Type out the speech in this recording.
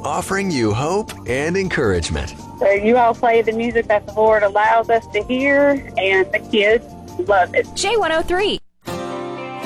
offering you hope and encouragement. So you all play the music that the Lord allows us to hear, and the kids love it. J103.